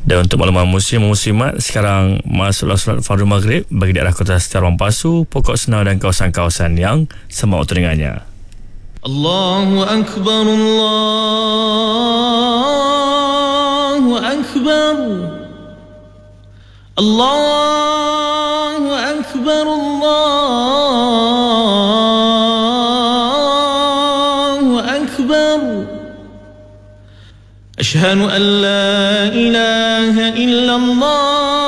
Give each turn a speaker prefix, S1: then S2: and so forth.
S1: Dan untuk makluman muslimat, sekarang masuklah solat fardu maghrib bagi daerah Kota Setar Pasu, Pokok Senau dan kawasan-kawasan yang sama waktu dengannya.
S2: Allahu Akbar, Allahu Akbar, Allahu Akbar, Allahu Akbar. Ashhadu an la ilaha illallah